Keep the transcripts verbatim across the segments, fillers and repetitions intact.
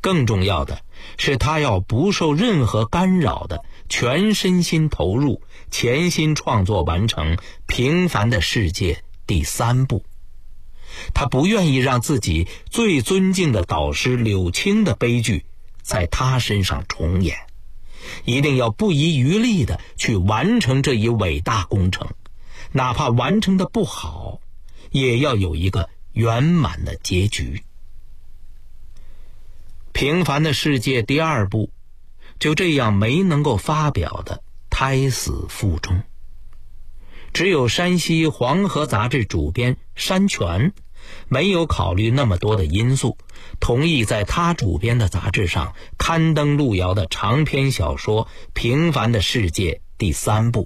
更重要的是，他要不受任何干扰的全身心投入，潜心创作完成《平凡的世界》第三部。他不愿意让自己最尊敬的导师柳青的悲剧在他身上重演，一定要不遗余力地去完成这一伟大工程，哪怕完成的不好，也要有一个圆满的结局。平凡的世界第二部就这样没能够发表的胎死腹中。只有山西黄河杂志主编山泉没有考虑那么多的因素，同意在他主编的杂志上刊登路遥的长篇小说《平凡的世界》第三部。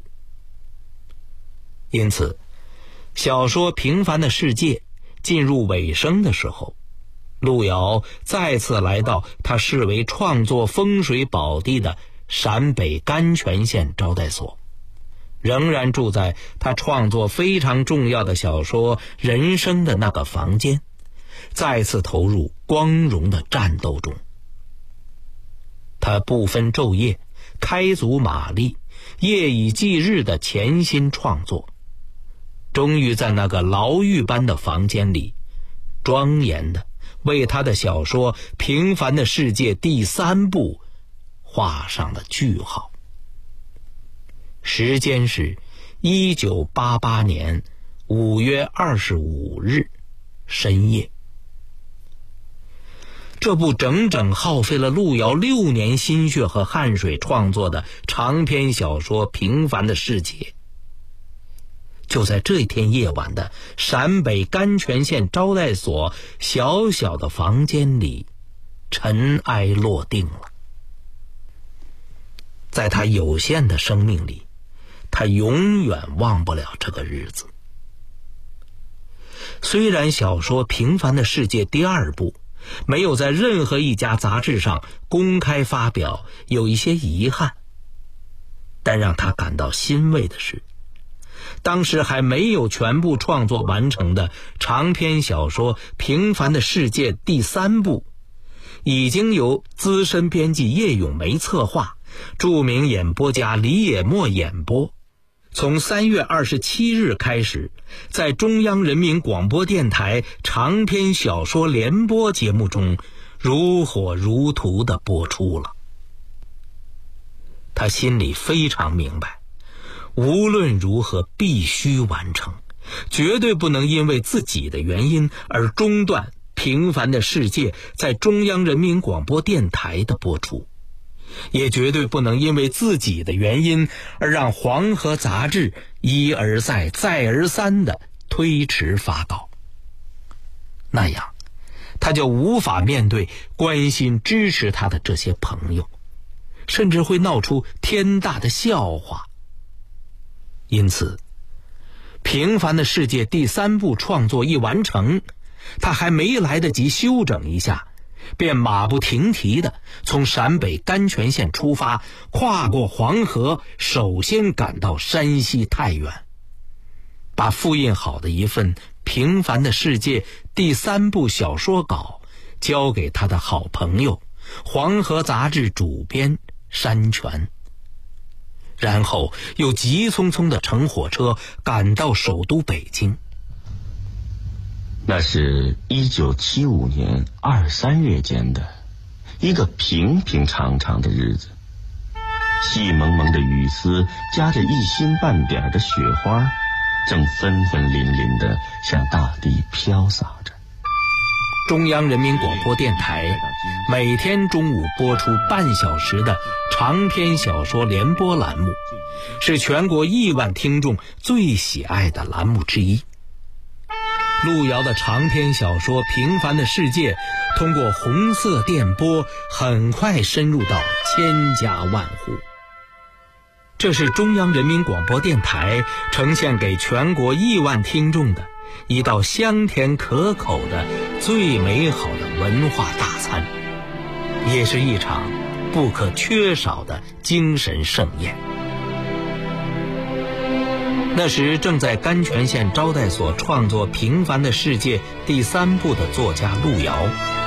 因此，小说《平凡的世界》进入尾声的时候，路遥再次来到他视为创作风水宝地的陕北甘泉县招待所，仍然住在他创作非常重要的小说《人生》的那个房间，再次投入光荣的战斗中。他不分昼夜，开足马力，夜以继日的潜心创作，终于在那个牢狱般的房间里，庄严的为他的小说《平凡的世界》第三部画上了句号。时间是一九八八年五月二十五日深夜。这部整整耗费了路遥六年心血和汗水创作的长篇小说《平凡的世界》，就在这天夜晚的陕北甘泉县招待所小小的房间里尘埃落定了。在他有限的生命里，他永远忘不了这个日子。虽然小说《平凡的世界》第二部没有在任何一家杂志上公开发表，有一些遗憾，但让他感到欣慰的是，当时还没有全部创作完成的长篇小说《平凡的世界》第三部，已经由资深编辑叶咏梅策划，著名演播家李野墨演播，从三月二十七日开始，在中央人民广播电台长篇小说联播节目中如火如荼地播出了。他心里非常明白，无论如何必须完成，绝对不能因为自己的原因而中断《平凡的世界》在中央人民广播电台的播出，也绝对不能因为自己的原因而让黄河杂志一而再再而三地推迟发稿。那样他就无法面对关心支持他的这些朋友，甚至会闹出天大的笑话。因此，《平凡的世界》第三部创作一完成，他还没来得及休整一下，便马不停蹄地从陕北甘泉县出发，跨过黄河，首先赶到山西太原，把复印好的一份《平凡的世界》第三部小说稿交给他的好朋友黄河杂志主编山泉，然后又急匆匆地乘火车赶到首都北京。 那是一九七五年二三月间的一个平平常常的日子，细蒙蒙的雨丝夹着一星半点的雪花，正纷纷淋淋地向大地飘洒着。 中央人民广播电台每天中午播出半小时的长篇小说联播栏目，是全国亿万听众最喜爱的栏目之一。路遥的长篇小说《平凡的世界》通过红色电波很快深入到千家万户。这是中央人民广播电台呈现给全国亿万听众的一道香甜可口的最美好的文化大餐，也是一场不可缺少的精神盛宴。那时正在甘泉县招待所创作《平凡的世界》第三部的作家路遥，